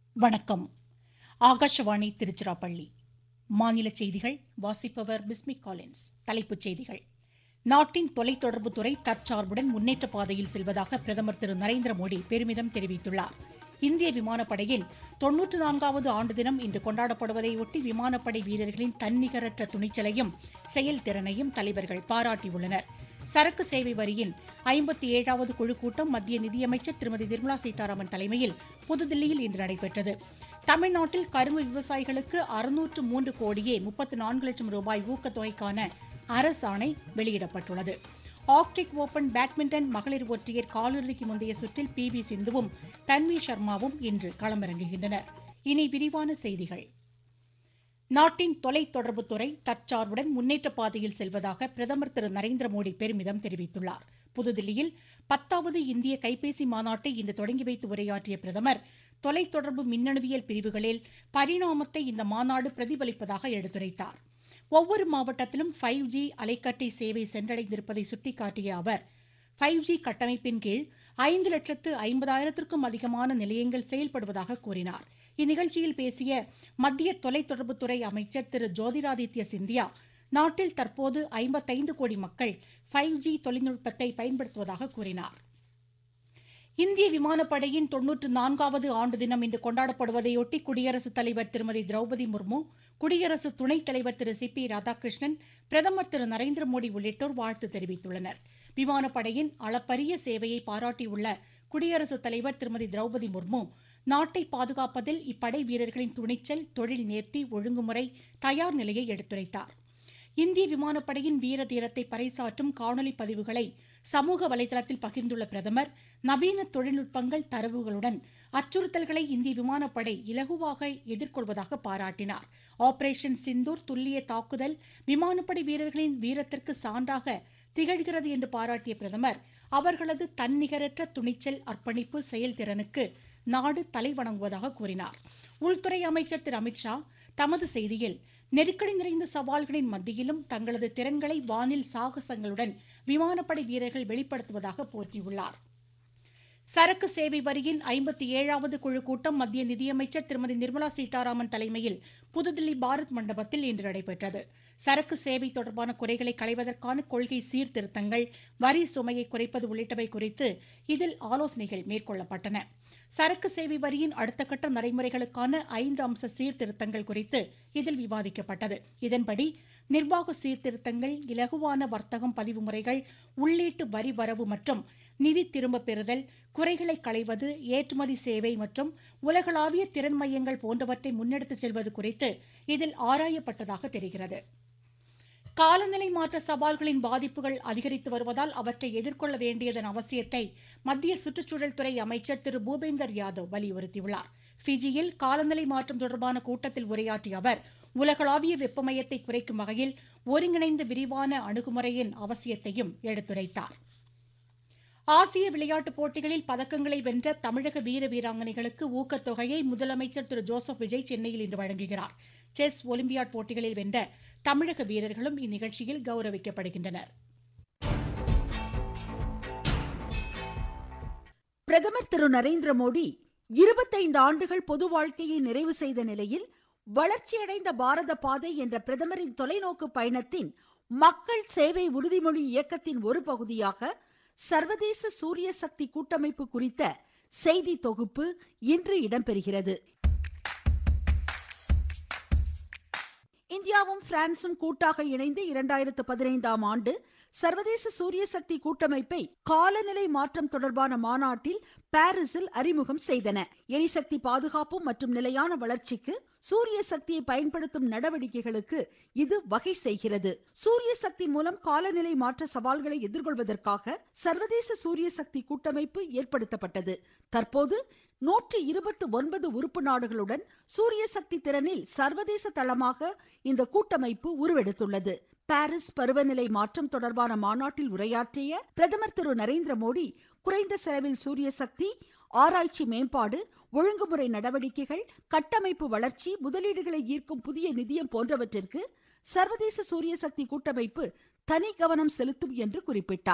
வணக்கம். ஆகாஷவாணி திருச்சிராப்பள்ளி. மாநில செய்திகள் வாசிப்பவர் பிஸ்மி காலின்ஸ். தலைப்புச் செய்திகள். நாட்டின் தொலைத்தொடர்பு துறை தற்சார்புடன் முன்னேற்ற பாதையில் செல்வதாக பிரதமர் திரு நரேந்திர மோடி பெருமிதம் தெரிவித்துள்ளார். இந்திய விமானப்படையின் 94வது ஆண்டு தினம் இன்று கொண்டாடப்படுவதையொட்டி விமானப்படை வீரர்களின் தன்னிகரற்ற துணிச்சலையும் செயல்திறனையும் தலைவர்கள் பாராட்டியுள்ளனர். சரக்கு சேவை வரியின் 57வது குழு கூட்டம் மத்திய நிதியமைச்சர் திருமதி நிர்மலா சீதாராமன் தலைமையில் புதுதில்லியில் இன்று நடைபெற்றது. தமிழ்நாட்டில் கரும்பு விவசாயிகளுக்கு 603 கோடியே 34 லட்சம் ரூபாய் ஊக்கத்தொகைக்கான அரசாணை வெளியிடப்பட்டுள்ளது. ஆர்க்டிக் ஓபன் பேட்மிண்டன் மகளிர் ஒற்றையர் காலிறுதிக்கு முந்தைய சுற்றில் PV சிந்துவும் தன்வி சர்மாவும் இன்று களமிறங்குகின்றனர். இனி விரிவான செய்திகள். நாட்டின் தொலைத்தொடர்புத்துறை தற்சார்புடன் முன்னேற்ற பாதையில் செல்வதாக பிரதமர் திரு நரேந்திர மோடி பெருமிதம் தெரிவித்துள்ளார். புதுதில்லியில் 10வது இந்திய கைபேசி மாநாட்டை இன்று தொடங்கி வைத்து உரையாற்றிய பிரதமர், தொலைத்தொடர்பு மின்னணுவியல் பிரிவுகளில் பரிணாமத்தை இந்த மாநாடு பிரதிபலிப்பதாக எடுத்துரைத்தார். ஒவ்வொரு மாவட்டத்திலும் 5G அலைக்கற்றை சேவை சென்றடைந்திருப்பதை சுட்டிக்காட்டிய அவர், 5G கட்டமைப்பின் கீழ் 5,50,000க்கும் அதிகமான நிலையங்கள் செயல்படுவதாக கூறினார். இந்நிகழ்ச்சியில் பேசிய மத்திய தொலைத்தொடர்புத்துறை அமைச்சர் திரு ஜோதிராதித்ய சிந்தியா, நாட்டில் தற்போது 55 கோடி மக்கள் 5G தொழில்நுட்பத்தை பயன்படுத்துவதாக கூறினார். இந்திய விமானப்படையின் 94வது ஆண்டு தினம் இன்று கொண்டாடப்படுவதையொட்டி குடியரசுத் தலைவர் திருமதி திரௌபதி முர்மு, குடியரசு துணைத் தலைவர் திரு CP ராதாகிருஷ்ணன், பிரதமர் திரு நரேந்திர மோடி உள்ளிட்டோர் வாழ்த்து தெரிவித்துள்ளனர். விமானப்படையின் அளப்பரிய சேவையை பாராட்டியுள்ள குடியரசுத் தலைவர் திருமதி திரௌபதி முர்மு, நாட்டை பாதுகாப்பதில் இப்படை வீரர்களின் துணிச்சல், தொழில் நேர்த்தி, ஒழுங்குமுறை, தயார் நிலையை எடுத்துரைத்தார். இந்திய விமானப்படையின் வீர தீரத்தை பறைசாற்றும் காணொலி பதிவுகளை சமூக வலைதளத்தில் பகிர்ந்துள்ள பிரதமர், நவீன தொழில்நுட்பங்கள், தரவுகளுடன் அச்சுறுத்தல்களை இந்திய விமானப்படை இலகுவாக எதிர்கொள்வதாக பாராட்டினார். ஆபரேஷன் சிந்தூர் துல்லிய தாக்குதல் விமானப்படை வீரர்களின் வீரத்திற்கு சான்றாக திகழ்கிறது என்று பாராட்டிய பிரதமர், அவர்களது தன்னிகரற்ற துணிச்சல், அர்ப்பணிப்பு, செயல்திறனுக்கு நாடு தலைவணங்குவதாக கூறினார். உள்துறை அமைச்சர் திரு அமித்ஷா தமது செய்தியில், நெருக்கடி நிறைந்த சவால்களின் மத்தியிலும் தங்களது திறன்களை வானில் சாகசங்களுடன் விமானப்படை வீரர்கள் வெளிப்படுத்துவதாக போற்றியுள்ளார். சரக்கு சேவை வரியின் 57வது குழு கூட்டம் மத்திய நிதியமைச்சர் திருமதி நிர்மலா சீதாராமன் தலைமையில் புதுதில்லி பாரத் மண்டபத்தில் இன்று நடைபெற்றது. சரக்கு சேவை தொடர்பான குறைகளை களைவதற்கான கொள்கை சீர்திருத்தங்கள், வரி சுமையை குறைப்பது உள்ளிட்டவை குறித்து இதில் ஆலோசனைகள் மேற்கொள்ளப்பட்டன. சரக்கு சேவை வரியின் அடுத்த கட்ட நடைமுறைகளுக்கான 5 அம்ச சீர்திருத்தங்கள் குறித்து இதில் விவாதிக்கப்பட்டது. இதன்படி நிர்வாக சீர்திருத்தங்கள், இலகுவான வர்த்தகம் பதிவு முறைகள், உள்ளீட்டு வரி வரவு மற்றும் நிதி திரும்பப் பெறுதல், குறைகளை களைவது, ஏற்றுமதி சேவை மற்றும் உலகளாவிய திறன் மையங்கள் போன்றவற்றை முன்னெடுத்துச் செல்வது குறித்து இதில் ஆராயப்பட்டதாக தெரிகிறது. காலநிலை மாற்ற சவால்களின் பாதிப்புகள் அதிகரித்து வருவதால் அவற்றை எதிர்கொள்ள வேண்டியதன் அவசியத்தை மத்திய சுற்றுச்சூழல் துறை அமைச்சர் திரு பூபேந்தர் யாதவ் வலியுறுத்தியுள்ளார். ஃபிஜியில் காலநிலை மாற்றம் தொடர்பான கூட்டத்தில் உரையாற்றிய அவர், உலகளாவிய வெப்பமயத்தை குறைக்கும் வகையில் ஒருங்கிணைந்த விரிவான அணுகுமுறையின் அவசியத்தையும் எடுத்துரைத்தார். ஆசிய விளையாட்டுப் போட்டிகளில் பதக்கங்களை வென்ற தமிழக வீர வீராங்கனைகளுக்கு ஊக்கத்தொகையை முதலமைச்சர் திரு ஜோசப் விஜய் சென்னையில் இன்று வழங்குகிறார். செஸ் ஒலிம்பியாட் போட்டிகளில் வென்ற தமிழக வீரர்களும் இந்நிகழ்ச்சியில் கௌரவிக்கப்படுகின்றனர். பிரதமர் திரு நரேந்திர மோடி 25 ஆண்டுகள் பொது வாழ்க்கையை நிறைவு செய்த நிலையில் வளர்ச்சியடைந்த பாரத பாதை என்ற பிரதமரின் தொலைநோக்கு பயணத்தின் மக்கள் சேவை உறுதிமொழி இயக்கத்தின் ஒரு பகுதியாக சர்வதேச சூரிய சக்தி கூட்டமைப்பு குறித்த செய்தி தொகுப்பு இன்று இடம்பெறுகிறது. இந்தியாவும் பிரான்சும் கூட்டாக இணைந்து 2015ஆம் ஆண்டு சர்வதேச சூரிய சக்தி கூட்டமைப்பை காலநிலை மாற்றம் தொடர்பான மாநாட்டில் பாரிஸில் அறிமுகம் செய்தன. எரிசக்தி பாதுகாப்பு மற்றும் நிலையான வளர்ச்சிக்கு சூரிய சக்தியை பயன்படுத்தும் நடவடிக்கைகளுக்கு இது வகை செய்கிறது. சூரிய சக்தி மூலம் காலநிலை மாற்ற சவால்களை எதிர்கொள்வதற்காக சர்வதேச சூரிய சக்தி கூட்டமைப்பு ஏற்படுத்தப்பட்டது. தற்போது 129 உறுப்பு நாடுகளுடன் சூரிய சக்தி திறனில் சர்வதேச தளமாக இந்த கூட்டமைப்பு உருவெடுத்துள்ளது. பாரிஸ் பருவநிலை மாற்றம் தொடர்பான மாநாட்டில் உரையாற்றிய பிரதமர் திரு நரேந்திர மோடி, குறைந்த செலவில் சூரிய சக்தி, ஆராய்ச்சி மேம்பாடு, ஒழுங்குமுறை நடவடிக்கைகள், கட்டமைப்பு வளர்ச்சி, முதலீடுகளை ஈர்க்கும் புதிய நிதியம் போன்றவற்றிற்கு சர்வதேச சூரிய சக்தி கூட்டமைப்பு தனி கவனம் செலுத்தும் என்று குறிப்பிட்டார்.